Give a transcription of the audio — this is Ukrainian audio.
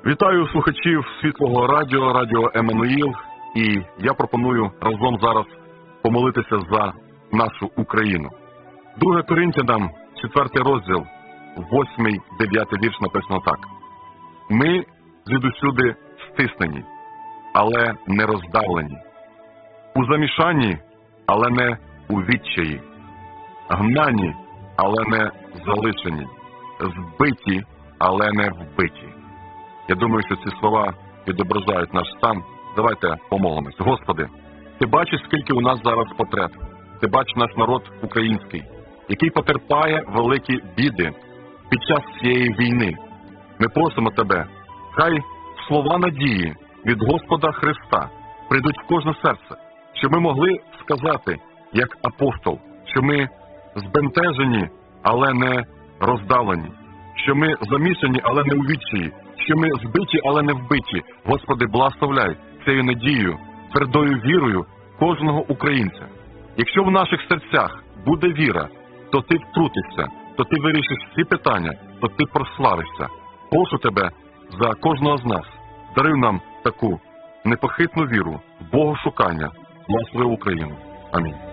Вітаю слухачів Світлого Радіо, Радіо Еммануїл. І я пропоную разом зараз помолитися за нашу Україну. 2 Коринтянам, 4 розділ, 8-9 вірш написано так. Ми звідусюди стиснені, але не роздавлені. У замішанні, але не у відчаї. Гнані, але не залишені. Збиті, але не вбиті. Я думаю, що ці слова відображають наш стан. Давайте помолимось. Господи, Ти бачиш, скільки у нас зараз потреб. Ти бачиш наш народ український, який потерпає великі біди під час цієї війни. Ми просимо Тебе, хай слова надії від Господа Христа прийдуть в кожне серце, щоб ми могли сказати, як апостол, що ми збентежені, але не роздалені, що ми замішані, але не у відчаї, що ми збиті, але не вбиті. Господи, благословляй цією надією, твердою вірою кожного українця. Якщо в наших серцях буде віра, то Ти втрутишся, то Ти вирішиш всі питання, то Ти прославишся. Прошу Тебе за кожного з нас. Даруй нам таку непохитну віру, Богошукання. Благослови Україну. Амінь.